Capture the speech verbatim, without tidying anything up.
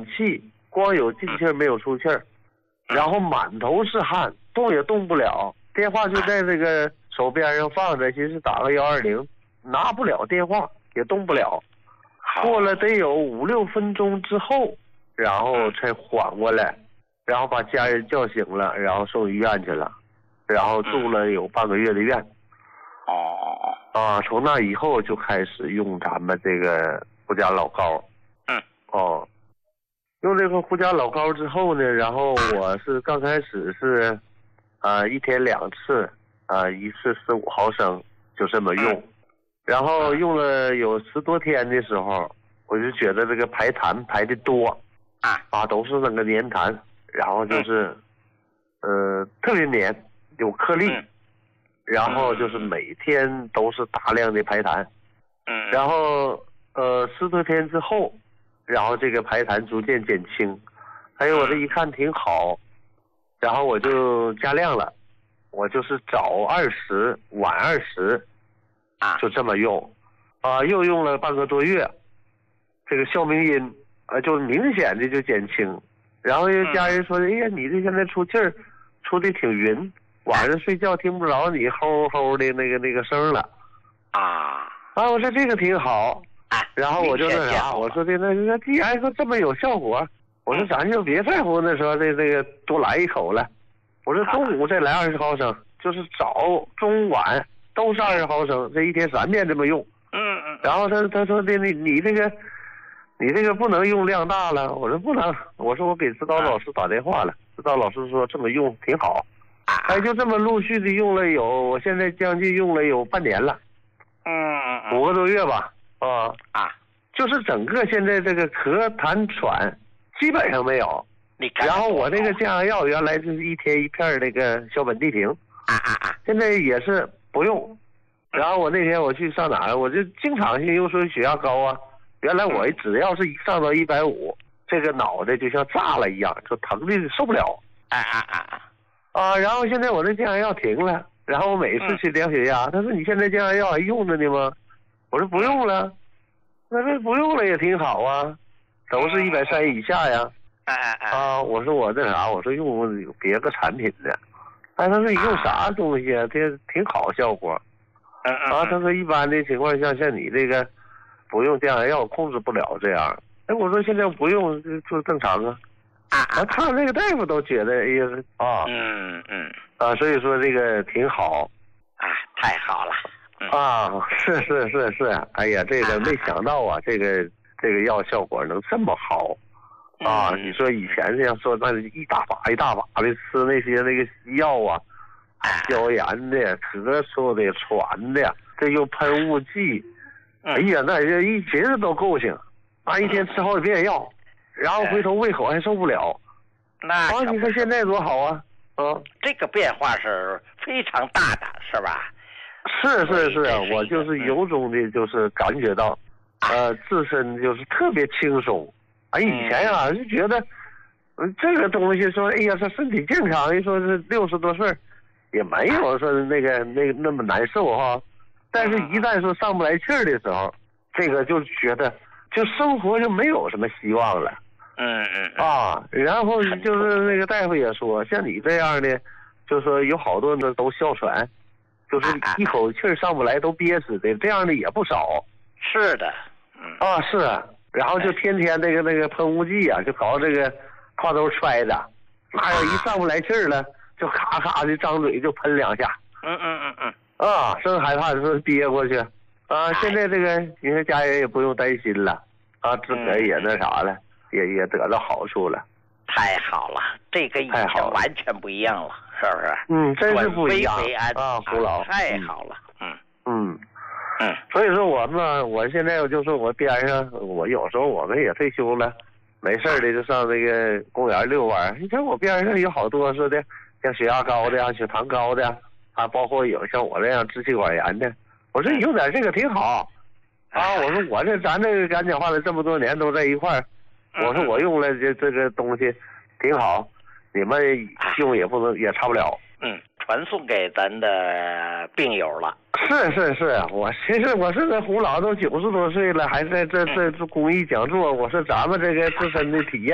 气，光有进气儿没有出气儿，然后满头是汗，动也动不了，电话就在这个手边上放着，寻思打个幺二零，拿不了电话，也动不了。过了得有五六分钟之后，然后才缓过来，然后把家人叫醒了，然后送医院去了，然后住了有半个月的院。 哦啊，从那以后就开始用咱们这个护家老膏。 嗯。 哦，用这个护家老膏之后呢，然后我是刚开始是，啊，一天两次，啊，一次十五毫升，就这么用。然后用了有十多天的时候，我就觉得这个排痰排的多， 啊啊，都是那个黏痰，然后就是，呃，特别黏，有颗粒，然后就是每天都是大量的排痰， 嗯， 然后呃十多天之后，然后这个排痰逐渐减轻，还有我这一看挺好，然后我就加量了，我就是早二十，晚二十。 啊， 就这么用，啊，又用了半个多月，这个哮鸣音啊，就明显的就减轻。然后又家人说：“哎呀，你这现在出气儿，出的挺匀，晚上睡觉听不着你吼吼的那个那个声了。” 啊， 啊，我说这个挺好，然后我就那啥，我说的那那既然说这么有效果，我说咱就别在乎那时候这这个多来一口了，我说中午再来二十毫升，就是早中晚。都是二十毫升，这一天三遍这么用。 嗯嗯。 然后他他说的你你这个，你这个不能用量大了。我说不能，我说我给指导老师打电话了，指导老师说这么用挺好。哎，就这么陆续的用了有，我现在将近用了有半年了。 嗯嗯嗯。 五个多月吧。啊啊， 就是整个现在这个咳痰喘基本上没有。 你然后我这个降压药原来就是一天一片那个硝苯地平。 啊啊啊！ 现在也是。不用，然后我那天我去上哪儿，我就经常性又说血压高啊。原来我只要是一上到一百五，这个脑袋就像炸了一样，就疼的受不了。 啊啊啊啊！ 啊，然后现在我这降压药停了，然后我每次去量血压，他说你现在降压药还用着呢吗？我说不用了，那这不用了也挺好啊，都是一百三以下呀。 啊啊啊！ 啊，我说我这啥，我说用别个产品的。哎，他说你用啥东西啊？这挺好效果。啊，他说一般的情况下，像你这个不用降压药控制不了这样。哎，我说现在不用就就正常啊。啊，他那个大夫都觉得哎呀啊， 嗯嗯啊，所以说这个挺好。 啊，太好了。 啊，是是是是，哎呀，这个没想到啊，这个这个药效果能这么好。啊，你说以前这样说，那一大把一大把的吃那些那个药啊，消炎的、咳嗽的、喘的，这又喷雾剂，哎呀，那人一寻思都够性，啊，一天吃好几遍药，然后回头胃口还受不了。 那啊，你说现在多好啊！啊， 这个变化是非常大的，是吧？ 是是是，我就是由衷的，就是感觉到，呃，自身就是特别轻松。哎，以前啊就觉得，这个东西说，哎呀，说身体健康，一说是六十多岁，也没有说那个那那么难受哈。但是，一旦说上不来气儿的时候，这个就觉得，就生活就没有什么希望了。 嗯嗯。 啊，然后就是那个大夫也说，像你这样的，就说有好多的都哮喘，就是一口气儿上不来都憋死的，这样的也不少。 是的。 嗯。啊，是啊。然后就天天那个那个喷雾剂啊，就搞这个挎兜揣着，那要一上不来气儿了，就咔咔的张嘴就喷两下。 嗯嗯嗯嗯。 啊，生害怕说憋过去。啊，现在这个你看家人也不用担心了，啊，自个儿也那啥了，也也得到好处了。 太好了，这个以前完全不一样了，是不是？ 嗯，真是不一样啊， 胡老。 太好了，嗯嗯。 嗯， 所以说我们，我现在就是我边上，我有时候我们也退休了，没事的就上那个公园遛弯。你看我边上有好多似的，像血压高的呀、血糖高的，啊，包括有像我这样支气管炎的。我说你用点这个挺好，啊，我说我这咱这个赶讲话了这么多年都在一块儿，我说我用了这这个东西挺好，你们用也不能也差不了。 嗯，传送给咱的病友了。 是是是，我其实我是这胡老都九十多岁了，还在这这这公益讲座。我说咱们这个自身的体验。